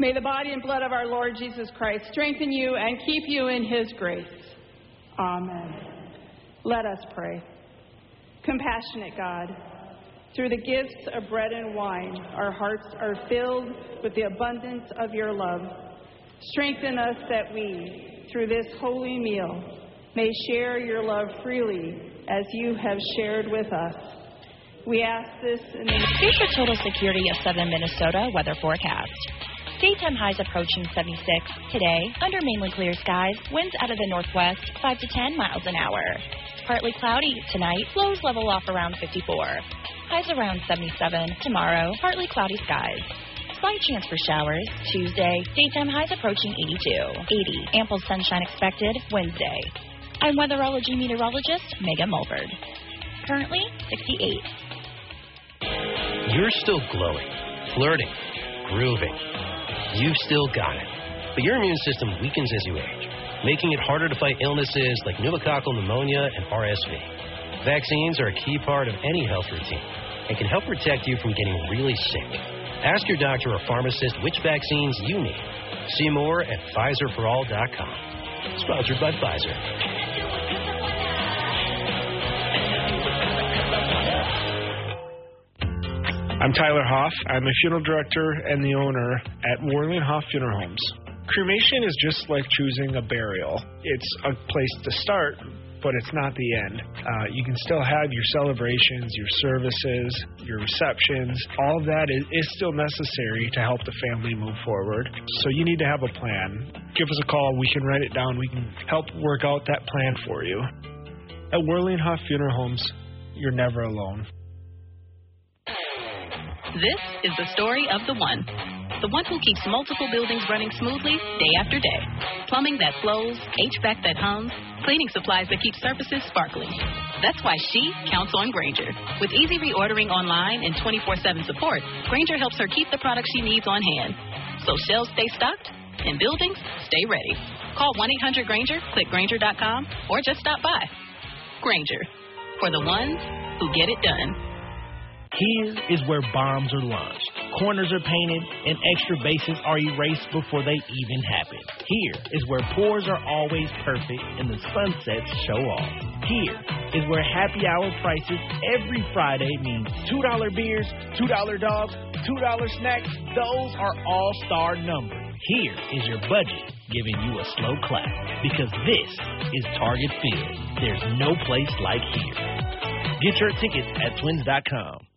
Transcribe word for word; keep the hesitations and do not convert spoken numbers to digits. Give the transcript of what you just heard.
May the body and blood of our Lord Jesus Christ strengthen you and keep you in his grace. Amen. Let us pray. Compassionate God, through the gifts of bread and wine, our hearts are filled with the abundance of your love. Strengthen us that we, through this holy meal, may share your love freely as you have shared with us. We ask this in the... Here's your total security of southern Minnesota weather forecast. Daytime highs approaching seventy-six. Today, under mainly clear skies, winds out of the northwest, five to ten miles an hour. Partly cloudy tonight, lows level off around fifty-four. Highs around seventy-seven. Tomorrow, partly cloudy skies. Slight chance for showers. Tuesday, daytime highs approaching eighty-two. eighty. Ample sunshine expected Wednesday. I'm weatherology meteorologist Megan Mulford. Currently, sixty-eight. You're still glowing, flirting, grooving. You've still got it. But your immune system weakens as you age, making it harder to fight illnesses like pneumococcal pneumonia and R S V. Vaccines are a key part of any health routine and can help protect you from getting really sick. Ask your doctor or pharmacist which vaccines you need. See more at Pfizer for all dot com. Sponsored by Pfizer. I'm Tyler Hoff. I'm a funeral director and the owner at Worley and Hoff Funeral Homes. Cremation is just like choosing a burial. It's a place to start, but it's not the end. Uh, you can still have your celebrations, your services, your receptions. All of that is, is still necessary to help the family move forward. So you need to have a plan. Give us a call. We can write it down. We can help work out that plan for you. At Worley and Hoff Funeral Homes, you're never alone. This is the story of the one. The one who keeps multiple buildings running smoothly day after day. Plumbing that flows, H V A C that hums, cleaning supplies that keep surfaces sparkling. That's why she counts on Grainger. With easy reordering online and twenty-four seven support, Grainger helps her keep the products she needs on hand. So shelves stay stocked and buildings stay ready. Call one eight hundred Grainger, click Grainger dot com, or just stop by. Grainger, for the ones who get it done. Here is where bombs are launched, corners are painted, and extra bases are erased before they even happen. Here is where pours are always perfect and the sunsets show off. Here is where happy hour prices every Friday means two dollar beers, two dollar dogs, two dollar snacks. Those are all-star numbers. Here is your budget giving you a slow clap because this is Target Field. There's no place like here. Get your tickets at twins dot com.